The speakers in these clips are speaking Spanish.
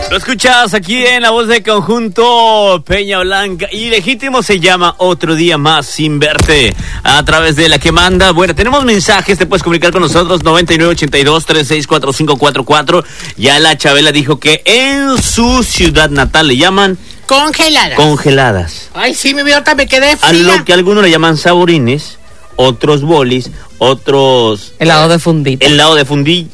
Lo escuchas aquí en la voz de Conjunto Peña Blanca. Y Legítimo se llama Otro Día Más Sin Verte, a través de La Que Manda. Bueno, tenemos mensajes, te puedes comunicar con nosotros, 9982-364544. Ya la Chabela dijo que en su ciudad natal le llaman... Congeladas. Ay, sí, mi vida, me quedé fría. A lo que algunos le llaman saborines, otros bolis, otros... Helado de fundita. Helado de fundita.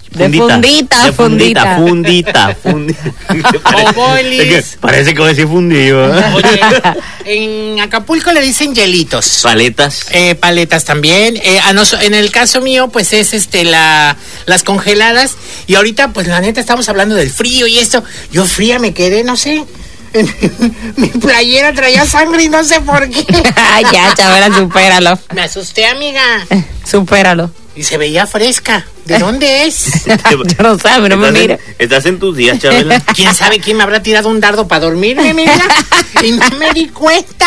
O bolis. Parece como decir fundido. Oye, en Acapulco le dicen hielitos. Paletas. Paletas también. En el caso mío, pues es las congeladas. Y ahorita, pues la neta, estamos hablando del frío y esto. Yo fría me quedé, no sé. Mi playera traía sangre y no sé por qué. Ya, Chabela, supéralo. Me asusté, amiga. Supéralo. Y se veía fresca. ¿De dónde es? Yo no sé, no me mire. ¿Estás en tus días, Chabela? ¿Quién sabe quién me habrá tirado un dardo para dormirme, mira? Y no me di cuenta.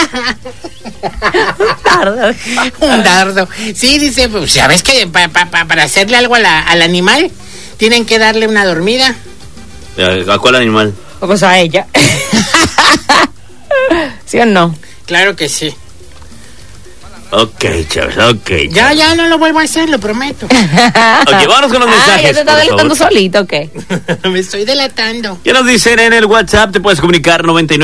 Un dardo. Sí, dice, pues, ¿sabes que para hacerle algo al animal tienen que darle una dormida? ¿A cuál animal? Pues a ella. ¿Sí o no? Claro que sí. Ok, Chabela, ok. Ya no lo vuelvo a hacer, lo prometo. Ok, vámonos con los mensajes. ¿Ya te estás delatando solito o qué? Me estoy delatando. ¿Qué nos dicen en el WhatsApp? Te puedes comunicar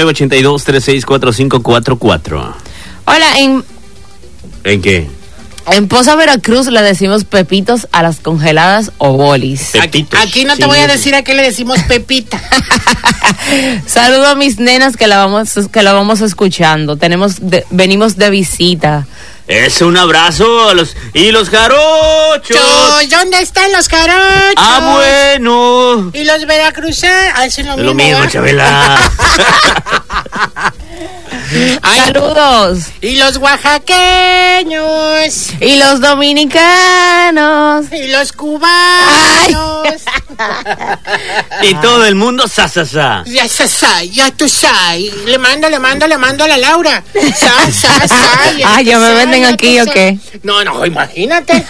9982-364544. Hola, ¿En qué? en Poza, Veracruz le decimos pepitos a las congeladas o bolis. Pepitos. Aquí no te voy a decir a qué le decimos Pepita. Saludo a mis nenas que la vamos escuchando. Venimos de visita. Es un abrazo a los jarochos. ¿Dónde están los jarochos? Ah, bueno. Y los veracruzanos. Hacen Lo mismo, Chabela. Saludos. Y los oaxaqueños. Y los dominicanos. Y los cubanos. Y todo el mundo, sa. Ya tú sabes. Le mando a la Laura. ¿Ya me venden aquí o qué? No, imagínate.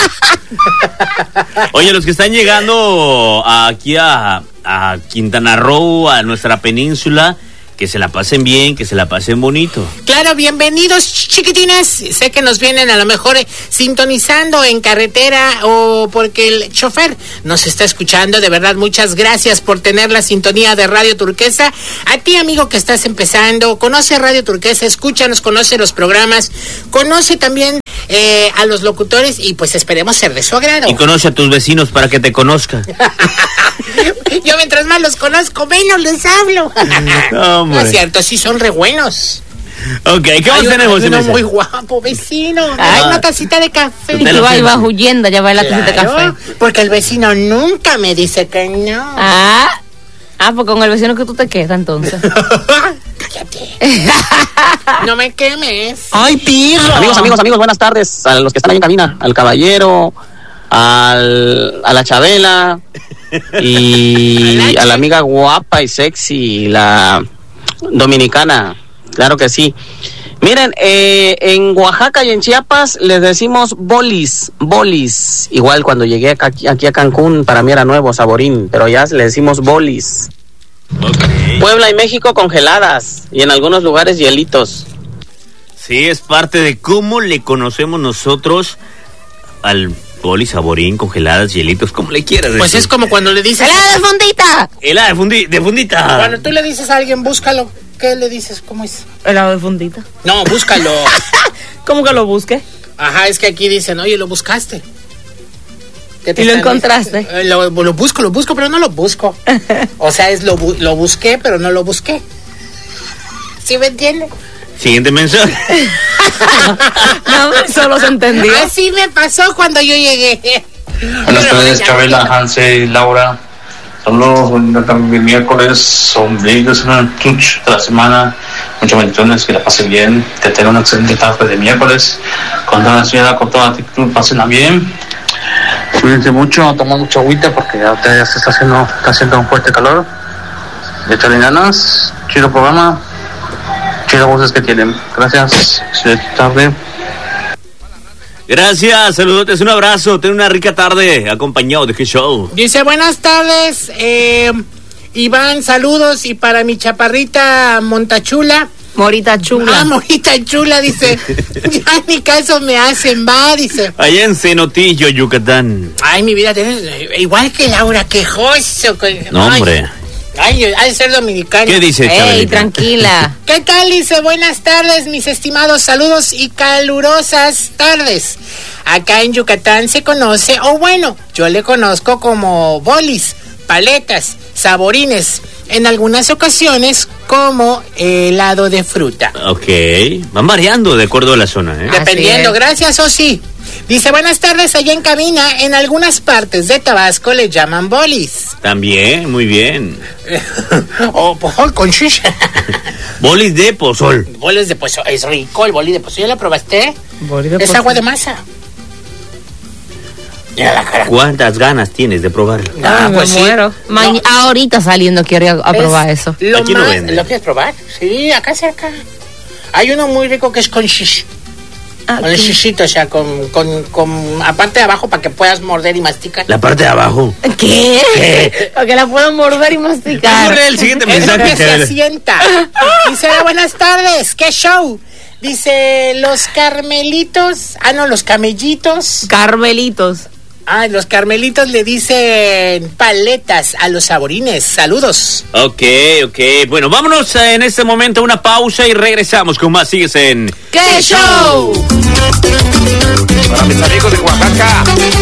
Oye, los que están llegando aquí a Quintana Roo, a nuestra península, que se la pasen bien, que se la pasen bonito. Claro, bienvenidos, chiquitines. Sé que nos vienen a lo mejor sintonizando en carretera o porque el chofer nos está escuchando. De verdad, muchas gracias por tener la sintonía de Radio Turquesa. A ti, amigo, que estás empezando, conoce Radio Turquesa, escúchanos, conoce los programas, conoce también a los locutores y pues esperemos ser de su agrado. Y conoce a tus vecinos para que te conozcan. Yo mientras más los conozco, menos les hablo. No es cierto, sí son re buenos. Ok, ¿qué más tenemos? Uno muy guapo, vecino. Hay una tacita de café. Y tú ahí vas huyendo, ya va la tacita de café. Porque el vecino nunca me dice que no. Pues con el vecino que tú te quedas entonces. Cállate. No me quemes. ¡Ay, pirro! Amigos, buenas tardes. A los que están ahí en cabina, al caballero, a la Chabela y a la amiga guapa y sexy, la dominicana. Claro que sí. Miren, en Oaxaca y en Chiapas les decimos bolis. Igual cuando llegué aquí a Cancún, para mí era nuevo, saborín, pero ya le decimos bolis. Okay. Puebla y México, congeladas, y en algunos lugares hielitos. Sí, es parte de cómo le conocemos nosotros al bolis, saborín, congeladas, hielitos, como le quieras decir. Pues es como cuando le dices... ¡Helada de fundita! Helada de fundita. Cuando tú le dices a alguien, búscalo, ¿qué le dices? ¿Cómo es? ¿Helado de fundita? No, búscalo. ¿Cómo que lo busque? Ajá, es que aquí dicen, oye, lo buscaste. ¿Y lo encontraste? Lo busco, pero no lo busco. O sea, lo busqué, pero no lo busqué. ¿Sí me entiendes? Siguiente mensaje. No, solo se entendió. Así me pasó cuando yo llegué. Buenas tardes, Chabela, Hansel, Laura. Saludos, el miércoles, ombligues, una tuch de la semana. Muchas bendiciones, que la pasen bien, que tengan una excelente tarde de miércoles. Con toda la ciudad, con toda la actitud, pásenla bien. Cuídense mucho, tomen mucha agüita porque ya se está haciendo un fuerte calor. De Chalinanas, chido programa, chido voces que tienen. Gracias, excelente tarde. Gracias, saludotes, un abrazo, ten una rica tarde acompañado de qué show. Dice, buenas tardes, Iván, saludos. Y para mi chaparrita Montachula. Morita chula. Morita chula, dice. Ya ni caso me hacen, dice. Allá en Cenotillo, Yucatán. Ay, mi vida, igual que Laura, quejoso. No, hombre. Ay, hay de ser dominicano. ¿Qué dice, Chabelita? Ey, tranquila. ¿Qué tal? Dice, buenas tardes, mis estimados, saludos y calurosas tardes. Acá en Yucatán se conoce, o bueno, yo le conozco como bolis, paletas, saborines, en algunas ocasiones como helado de fruta. Ok, van variando de acuerdo a la zona, ¿eh? Dependiendo, gracias o sí. Dice, buenas tardes, allá en cabina, en algunas partes de Tabasco le llaman bolis. También, muy bien. O pozol con chicha. Bolis de pozol. Bolis de pozol, es rico el boli de pozol, ¿ya lo probaste? Boli de Es agua de masa. Mira la cara. ¿Cuántas ganas tienes de probarlo? Ay, pues me muero. No. Ahorita saliendo quiero ir a probar eso. Aquí lo venden. ¿Lo quieres probar? Sí, acá cerca. Hay uno muy rico que es con shish. Con el shishito, o sea, con aparte de abajo para que puedas morder y masticar. La parte de abajo. ¿Qué? Para que la puedan morder y masticar. Corre el siguiente Es lo mensaje, que se Chabela. asienta. Dice, buenas tardes, qué show. Dice, los carmelitos, los camellitos. Carmelitos. Los carmelitos le dicen paletas a los saborines. Saludos. Ok. Bueno, vámonos en este momento a una pausa y regresamos con más. Sigues en... ¡Qué show! Para mis amigos de Oaxaca.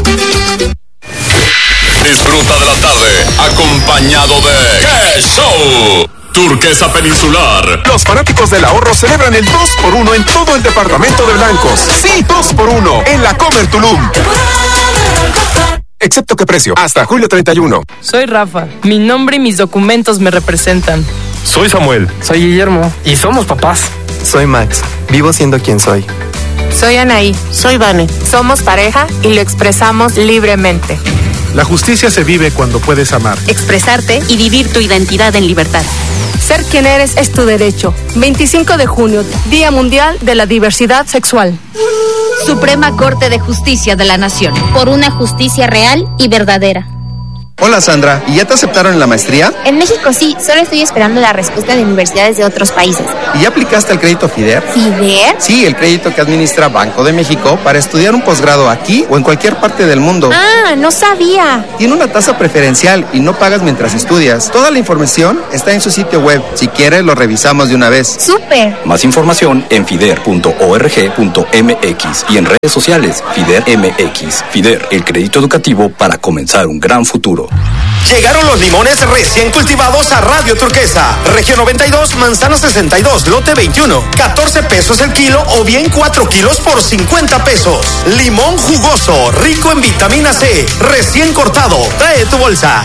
Disfruta de la tarde acompañado de ¡Qué show! Turquesa Peninsular. Los fanáticos del ahorro celebran el 2x1 en todo el departamento de Blancos. Sí, 2x1 en la Comer Tulum. Excepto que precio, hasta julio 31. Soy Rafa. Mi nombre y mis documentos me representan. Soy Samuel. Soy Guillermo. Y somos papás. Soy Max. Vivo siendo quien soy. Soy Anaí. Soy Vane. Somos pareja y lo expresamos libremente. La justicia se vive cuando puedes amar. Expresarte y vivir tu identidad en libertad. Ser quien eres es tu derecho. 25 de junio, Día Mundial de la Diversidad Sexual. Suprema Corte de Justicia de la Nación. Por una justicia real y verdadera. Hola Sandra, ¿y ya te aceptaron en la maestría? En México sí, solo estoy esperando la respuesta de universidades de otros países. ¿Y ya aplicaste el crédito FIDER? ¿FIDER? Sí, el crédito que administra Banco de México para estudiar un posgrado aquí o en cualquier parte del mundo. Ah, no sabía. Tiene una tasa preferencial y no pagas mientras estudias. Toda la información está en su sitio web. Si quieres, lo revisamos de una vez. ¡Súper! Más información en fider.org.mx y en redes sociales FIDER MX. FIDER, el crédito educativo para comenzar un gran futuro. Llegaron los limones recién cultivados a Radio Turquesa. Región 92, Manzana 62, lote 21. 14 pesos el kilo o bien 4 kilos por 50 pesos. Limón jugoso, rico en vitamina C, recién cortado. Trae tu bolsa.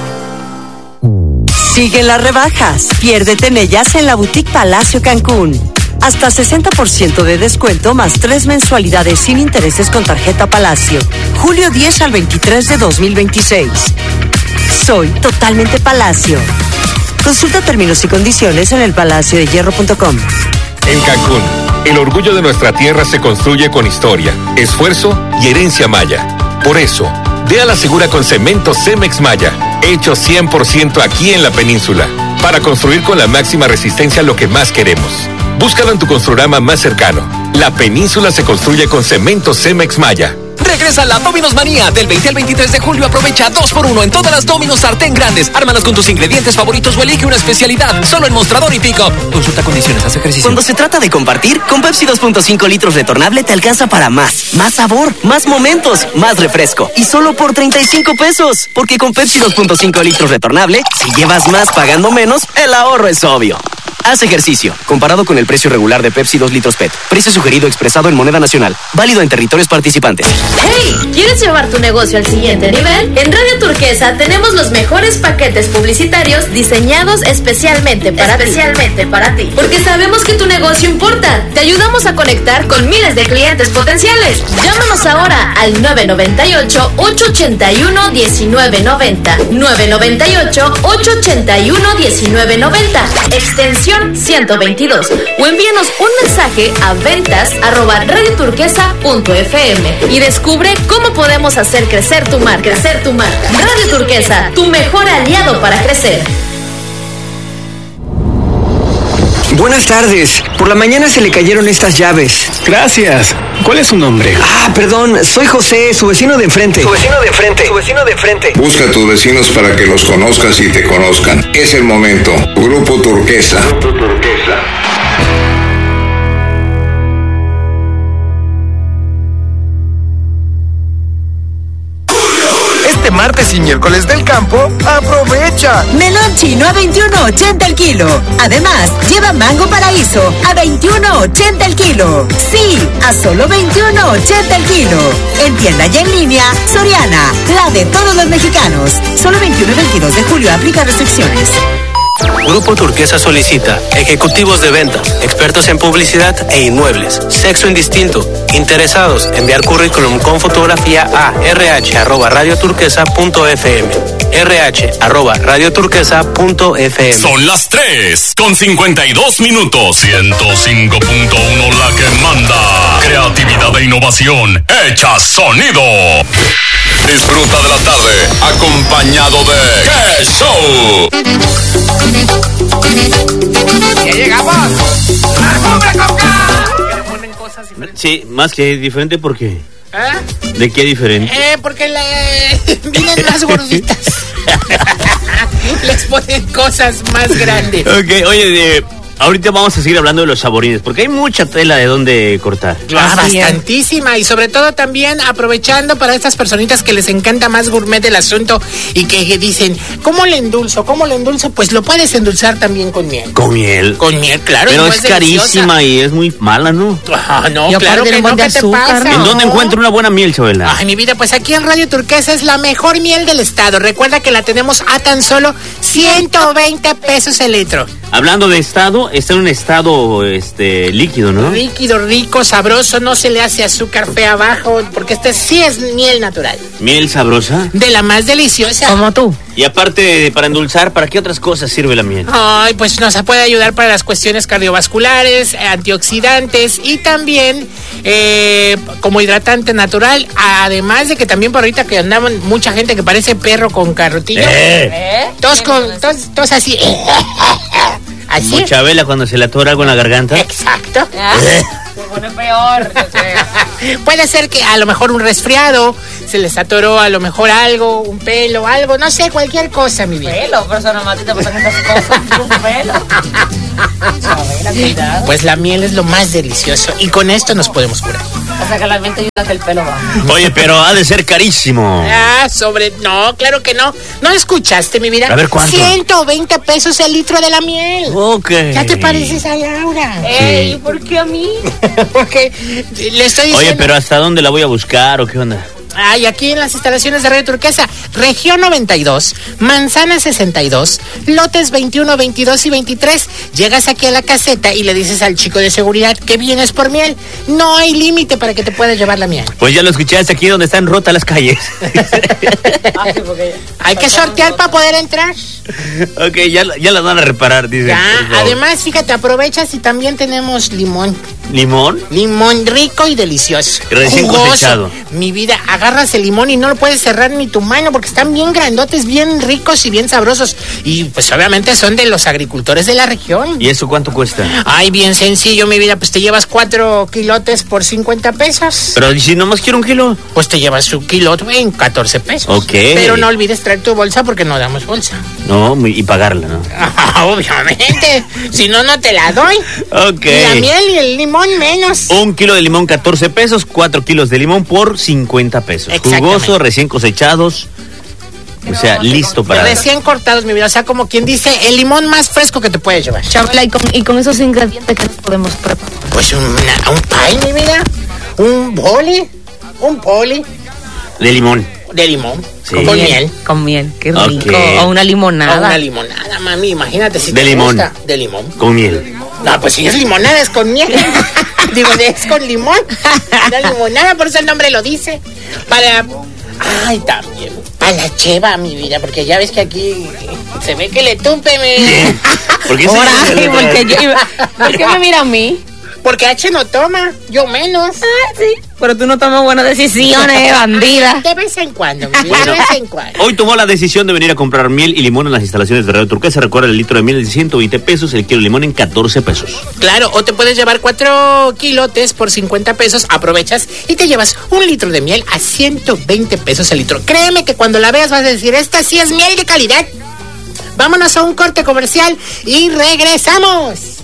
Siguen las rebajas. Piérdete en ellas en la Boutique Palacio Cancún. Hasta 60% de descuento más 3 mensualidades sin intereses con tarjeta Palacio. Julio 10 al 23 de 2026. Soy totalmente Palacio. Consulta términos y condiciones en elpalaciodehierro.com. En Cancún, el orgullo de nuestra tierra se construye con historia, esfuerzo y herencia maya. Por eso, ve a la segura con cemento Cemex Maya, hecho 100% aquí en la península, para construir con la máxima resistencia lo que más queremos. Búscalo en tu Construrama más cercano. La península se construye con cemento Cemex Maya. Regresa la Domino's Manía. Del 20 al 23 de julio aprovecha 2x1 en todas las Domino's sartén grandes. Ármalas con tus ingredientes favoritos o elige una especialidad. Solo en Mostrador y Pick-up. Consulta condiciones, haz ejercicio. Cuando se trata de compartir, con Pepsi 2.5 litros retornable te alcanza para más. Más sabor, más momentos, más refresco. Y solo por 35 pesos. Porque con Pepsi 2.5 litros retornable, si llevas más pagando menos, el ahorro es obvio. Haz ejercicio. Comparado con el precio regular de Pepsi 2 litros PET. Precio sugerido expresado en moneda nacional. Válido en territorios participantes. ¡Hey! ¿Quieres llevar tu negocio al siguiente nivel? En Radio Turquesa tenemos los mejores paquetes publicitarios diseñados especialmente para ti. Porque sabemos que tu negocio importa. Te ayudamos a conectar con miles de clientes potenciales. Llámanos ahora al 998-881-1990. 998-881-1990. Extensión 122 o envíanos un mensaje a ventas@radioturquesa.fm y descubre cómo podemos hacer crecer tu marca. Radio Turquesa, tu mejor aliado para crecer. Buenas tardes. Por la mañana se le cayeron estas llaves. Gracias. ¿Cuál es su nombre? Perdón. Soy José, su vecino de enfrente. Busca a tus vecinos para que los conozcas y te conozcan. Es el momento. Grupo Turquesa. Este martes y miércoles del campo, aprovecha. Melón chino a 21.80 el kilo. Además, lleva mango paraíso a 21.80 el kilo. Sí, a solo 21.80 el kilo. En tienda y en línea, Soriana, la de todos los mexicanos. Solo 21 y 22 de julio, aplica restricciones. Grupo Turquesa solicita ejecutivos de venta, expertos en publicidad e inmuebles, sexo indistinto, interesados, enviar currículum con fotografía a rh@radioturquesa.fm, rh@radioturquesa.fm. Son las 3:52 minutos. 105.1 la que manda. Creatividad e innovación hecha sonido. Disfruta de la tarde acompañado de ¡Qué Show! ¡Ya llegamos! Sí, más que diferente, ¿por qué? ¿Ah? ¿De qué diferente? Porque vienen más gorditas. Les ponen cosas más grandes. Ok, oye, ahorita vamos a seguir hablando de los saborines, porque hay mucha tela de dónde cortar. Bastantísima, y sobre todo también aprovechando para estas personitas que les encanta más gourmet el asunto y que dicen, ¿cómo le endulzo? Pues lo puedes endulzar también con miel. ¿Con miel? Con miel, claro. Pero es carísima y es muy mala, ¿no? No, claro que no, ¿qué te pasa? ¿En dónde encuentro una buena miel, Chabela? Ay, mi vida, pues aquí en Radio Turquesa es la mejor miel del estado. Recuerda que la tenemos a tan solo 120 pesos el litro. Hablando de estado, está en un estado líquido, ¿no? Líquido, rico, sabroso, no se le hace azúcar fea abajo, porque sí es miel natural. ¿Miel sabrosa? De la más deliciosa. Como tú. Y aparte, para endulzar, ¿para qué otras cosas sirve la miel? Ay, pues nos puede ayudar para las cuestiones cardiovasculares, antioxidantes y también como hidratante natural, además de que también por ahorita que andaban mucha gente que parece perro con carrotillo. Todos así. ¿Así? Como Chabela cuando se le atora algo en la garganta. Exacto. Se pone peor. Puede ser que a lo mejor un resfriado, se les atoró a lo mejor algo, un pelo, algo, no sé, cualquier cosa, mi vida. Pelo, pero eso nomás te pasan estas cosas, un pelo. Chabela, cuidado. Pues la miel es lo más delicioso y con esto nos podemos curar. O sea que la miel te ayuda a que el pelo va. Oye, pero ha de ser carísimo. No, claro que no. ¿No escuchaste, mi vida? A ver, ¿cuánto? 120 pesos el litro de la miel. Ok. ¿Ya te pareces a Laura? Ey, ¿por qué a mí? Porque le estoy diciendo... Oye, pero ¿hasta dónde la voy a buscar o qué onda? Ay, aquí en las instalaciones de Radio Turquesa, región 92, manzana 62, lotes 21, 22 y 23. Llegas aquí a la caseta y le dices al chico de seguridad que vienes por miel. No hay límite para que te puedas llevar la miel. Pues ya lo escuchaste aquí donde están rotas las calles. Hay que sortear para poder entrar. Ok, ya las van a reparar, dice. Además, fíjate, aprovechas y también tenemos limón. ¿Limón? Limón rico y delicioso. Recién cosechado. Mi vida, agarras el limón y no lo puedes cerrar ni tu mano porque están bien grandotes, bien ricos y bien sabrosos. Y pues obviamente son de los agricultores de la región. ¿Y eso cuánto cuesta? Ay, bien sencillo, mi vida, pues te llevas 4 kilotes por 50 pesos. Pero ¿y si nomás quiero 1 kilo? Pues te llevas un kilote en 14 pesos. Ok. Pero no olvides traer tu bolsa porque no damos bolsa. No, y pagarla, ¿no? Obviamente. Si no, no te la doy. Ok. Y la miel y el limón menos. 1 kilo de limón, 14 pesos. 4 kilos de limón por 50 pesos. Jugoso, recién cosechados. O sea, listo para... Recién cortados, mi vida. O sea, como quien dice, el limón más fresco que te puedes llevar. Chabela, ¿y con esos ingredientes qué nos podemos preparar? Pues un pie, mi vida. Un poli. De limón. Sí. Con miel. Con miel, qué rico. O una limonada. O una limonada, mami, imagínate si de te limón. gusta. De limón. Con miel. No, pues si es limonada es con miel. Digo, es con limón. La limonada, por eso el nombre lo dice. Ay, también. A la cheva, mi vida, porque ya ves que aquí se ve que le tupe, mi vida. ¿Por qué ¿Por qué me mira a mí? Porque H no toma, yo menos. Ah, sí. Pero tú no tomas buenas decisiones, bandida. De vez en cuando, mi vida, de vez en cuando. Hoy tomó la decisión de venir a comprar miel y limón en las instalaciones de Radio Turquesa. Recuerda, el litro de miel es de 120 pesos, el kilo de limón en 14 pesos. Claro, o te puedes llevar 4 kilotes por 50 pesos, aprovechas y te llevas un litro de miel a 120 pesos el litro. Créeme que cuando la veas vas a decir, esta sí es miel de calidad. Vámonos a un corte comercial y regresamos.